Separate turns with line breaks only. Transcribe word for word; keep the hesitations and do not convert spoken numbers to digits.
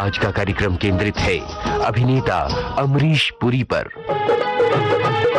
आज का कार्यक्रम केंद्रित है अभिनेता अमरीश पुरी पर।